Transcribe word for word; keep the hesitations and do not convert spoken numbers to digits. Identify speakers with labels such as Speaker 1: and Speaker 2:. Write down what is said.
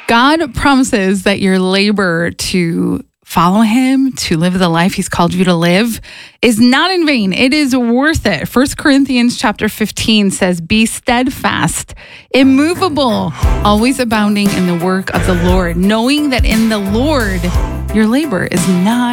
Speaker 1: God promises that your labor to follow him, to live the life he's called you to live, is not in vain. It is worth it. First Corinthians chapter fifteen says, be steadfast, immovable, always abounding in the work of the Lord, knowing that in the Lord your labor is not